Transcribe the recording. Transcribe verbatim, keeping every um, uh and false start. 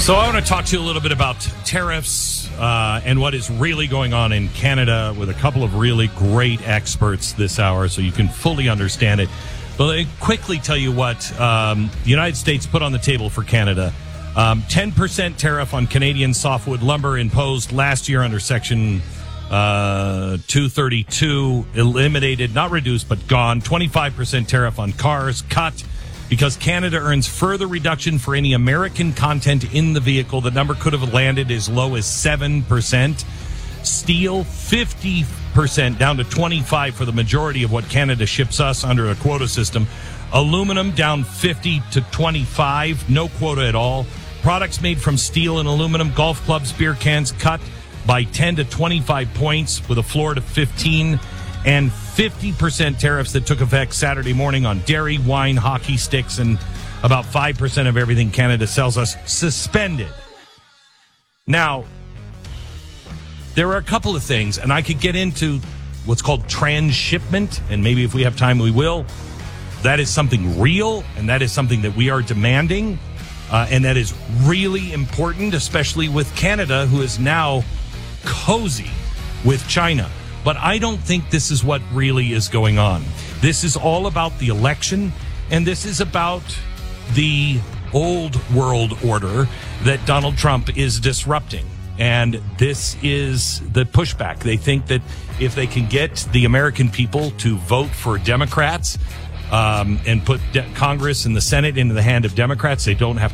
So I want to talk to you a little bit about tariffs uh, and what is really going on in Canada with a couple of really great experts this hour so you can fully understand it. But let me quickly tell you what um, the United States put on the table for Canada. Um, ten percent tariff on Canadian softwood lumber imposed last year under Section uh, two thirty-two, eliminated, not reduced, but gone. twenty-five percent tariff on cars, cut. Because Canada earns further reduction for any American content in the vehicle. The number could have landed as low as seven percent. Steel, fifty percent, down to twenty-five for the majority of what Canada ships us under a quota system. Aluminum, down fifty to twenty-five, no quota at all. Products made from steel and aluminum, golf clubs, beer cans, cut by ten to twenty-five points with a floor to fifteen. And fifty percent tariffs that took effect Saturday morning on dairy, wine, hockey sticks, and about five percent of everything Canada sells us suspended. Now, there are a couple of things, and I could get into what's called transshipment, and maybe if we have time, we will. That is something real, and that is something that we are demanding, uh, and that is really important, especially with Canada, who is now cozy with China. But I don't think this is what really is going on. This is all about the election, and this is about the old world order that Donald Trump is disrupting. And this is the pushback. They think that if they can get the American people to vote for Democrats um, and put de- Congress and the Senate into the hand of Democrats, they don't have